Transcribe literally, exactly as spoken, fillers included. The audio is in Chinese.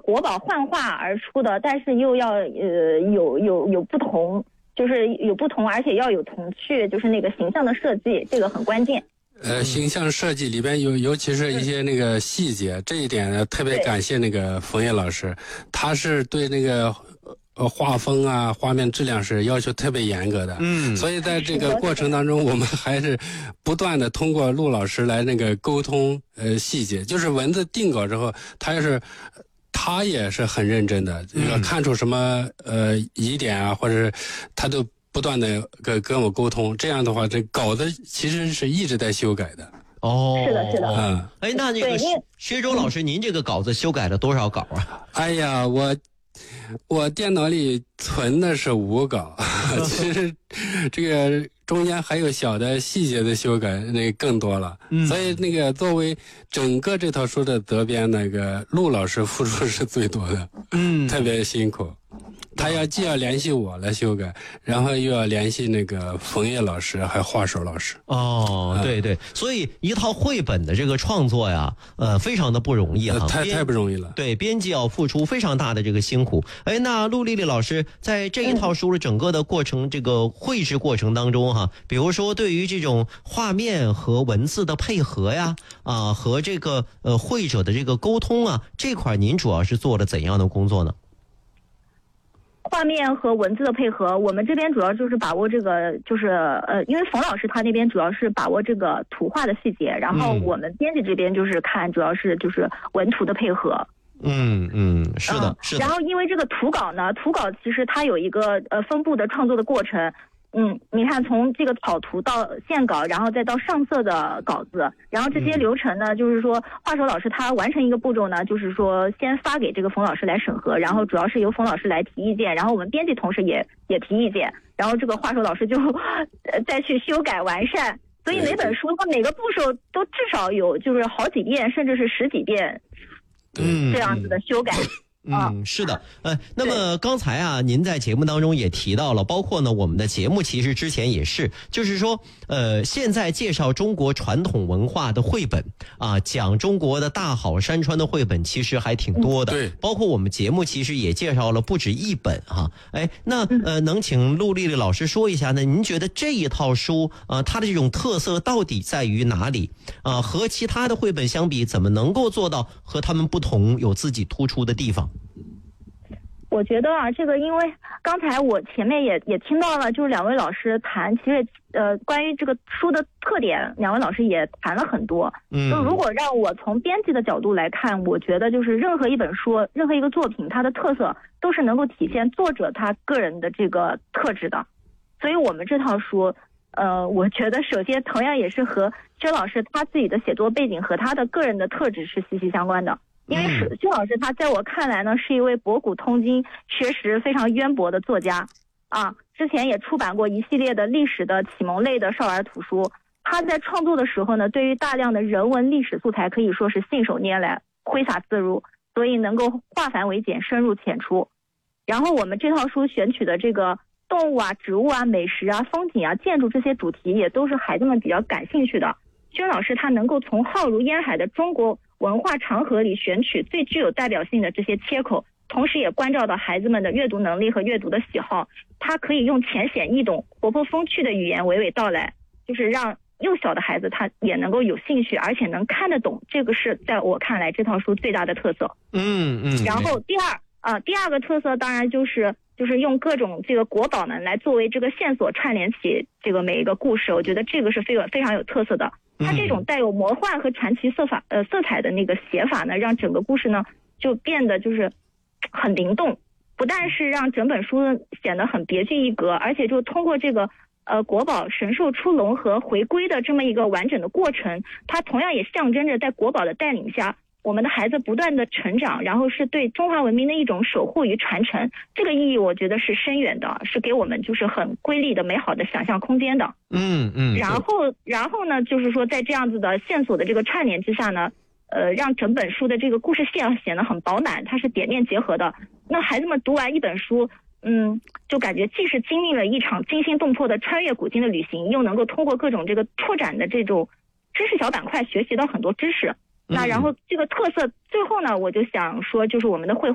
国宝幻化而出的，但是又要呃有有有不同，就是有不同，而且要有童趣，就是那个形象的设计，这个很关键。 呃，形象设计里边有，尤其是一些那个细节，这一点呢，特别感谢那个冯烨老师，他是对那个呃画风啊、画面质量是要求特别严格的。嗯，所以在这个过程当中，我们还是不断的通过陆老师来那个沟通呃细节，就是文字定稿之后，他要是。他也是很认真的，要看出什么呃疑点啊，或者是他都不断的跟跟我沟通。这样的话，这稿子其实是一直在修改的。 哦， 是的，是的。 嗯，哎，那这个薛周老师，您这个稿子修改了多少稿啊？ 哎呀，我我电脑里存的是五稿，其实这个中间还有小的细节的修改，那更多了。嗯，所以那个作为整个这套书的责编，那个陆老师付出是最多的，嗯，特别辛苦。他要既要联系我来修改，然后又要联系那个冯烨老师还有画手老师。 哦，对对，所以一套绘本的这个创作呀，呃，非常的不容易哈、 呃，太太不容易了。 对，编辑要付出非常大的这个辛苦。哎，那陆丽丽老师在这一套书的整个的过程，嗯、这个绘制过程当中哈，比如说对于这种画面和文字的配合呀，啊，和这个呃绘者的这个沟通啊，这块您主要是做了怎样的工作呢？ 画面和文字的配合，我们这边主要就是把握这个，就是呃，因为冯老师他那边主要是把握这个图画的细节，然后我们编辑这边就是看主要是就是文图的配合。 嗯嗯，是的，嗯、是的。 然后因为这个图稿呢，图稿其实它有一个呃分布的创作的过程。嗯，你看从这个草图到线稿，然后再到上色的稿子，然后这些流程呢，嗯、就是说画手老师他完成一个步骤呢，就是说先发给这个冯老师来审核，然后主要是由冯老师来提意见，然后我们编辑同事也也提意见，然后这个画手老师就呃再去修改完善，所以每本书它每个步骤都至少有就是好几遍，甚至是十几遍，嗯，这样子的修改。 嗯，是的，呃，那么刚才啊，您在节目当中也提到了，包括呢，我们的节目其实之前也是，就是说，呃，现在介绍中国传统文化的绘本啊，讲中国的大好山川的绘本其实还挺多的，对，包括我们节目其实也介绍了不止一本哈、啊。哎，那呃，能请陆丽丽老师说一下呢？您觉得这一套书啊，它的这种特色到底在于哪里啊？和其他的绘本相比，怎么能够做到和他们不同，有自己突出的地方？ 我觉得啊，这个因为刚才我前面也也听到了，就是两位老师谈，其实呃关于这个书的特点，两位老师也谈了很多。嗯，就如果让我从编辑的角度来看，我觉得就是任何一本书、任何一个作品，它的特色都是能够体现作者他个人的这个特质的。所以我们这套书，呃，我觉得首先同样也是和薛老师他自己的写作背景和他的个人的特质是息息相关的。因为薛老师他在我看来呢，是一位博古通今、学识非常渊博的作家啊。之前也出版过一系列的历史的启蒙类的少儿图书。他在创作的时候呢，对于大量的人文历史素材可以说是信手拈来、挥洒自如，所以能够化繁为简、深入浅出。然后我们这套书选取的这个动物啊、植物啊、美食啊、风景啊、建筑这些主题，也都是孩子们比较感兴趣的。薛老师他能够从浩如烟海的中国文化长河里选取最具有代表性的这些切口，同时也关照到孩子们的阅读能力和阅读的喜好。他可以用浅显易懂、活泼风趣的语言娓娓道来，就是让幼小的孩子他也能够有兴趣，而且能看得懂。这个是在我看来这套书最大的特色。嗯嗯。然后第二啊、呃，第二个特色当然就是就是用各种这个国宝呢来作为这个线索串联起这个每一个故事，我觉得这个是非常非常有特色的。它这种带有魔幻和传奇色法呃色彩的那个写法呢，让整个故事呢就变得就是很灵动，不但是让整本书显得很别具一格，而且就通过这个呃国宝神兽出笼和回归的这么一个完整的过程，它同样也象征着在国宝的带领下，我们的孩子不断的成长，然后是对中华文明的一种守护与传承。这个意义我觉得是深远的，是给我们就是很瑰丽的美好的想象空间的。嗯嗯。然后然后呢，就是说在这样子的线索的这个串联之下呢，呃，让整本书的这个故事线显得很饱满，它是点面结合的。那孩子们读完一本书，嗯，就感觉既是经历了一场惊心动魄的穿越古今的旅行，又能够通过各种这个拓展的这种知识小板块学习到很多知识。那然后这个特色最后呢，我就想说，就是我们的绘